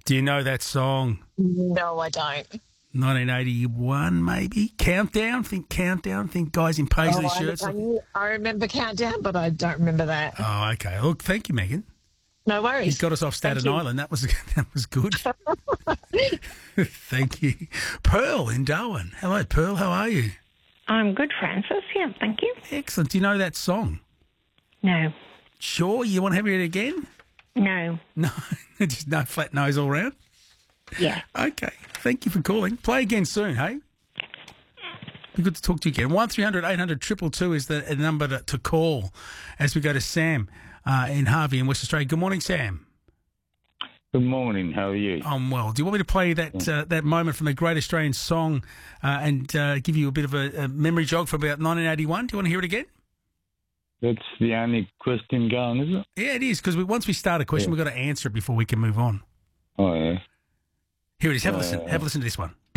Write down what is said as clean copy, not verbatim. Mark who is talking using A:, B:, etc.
A: Do you know that song?
B: No, I don't.
A: 1981, maybe? Countdown? Think guys in paisley shirts.
B: I remember Countdown, but I don't remember that.
A: Oh, okay. Look, thank you, Megan.
B: No worries.
A: He's got us off Staten Island. That was good. Thank you. Pearl in Darwin. Hello, Pearl. How are you?
C: I'm good, Francis. Yeah, thank you.
A: Excellent. Do you know that song?
C: No.
A: Sure? You want to hear it again?
C: No.
A: No. Just no flat nose all round?
C: Yeah.
A: Okay. Thank you for calling. Play again soon, hey? Be good to talk to you again. 1300 800 222 is the number to call as we go to Sam in Harvey in West Australia. Good morning, Sam.
D: Good morning. How are you?
A: I'm well. Do you want me to play that moment from the Great Australian Song and give you a bit of a memory jog for about 1981? Do you want to hear it again?
D: That's the only question going, is it?
A: Yeah, it is, because once we start a question, we've got to answer it before we can move on.
D: Oh, yeah.
A: Here it is. Have a listen. Have a listen to this one.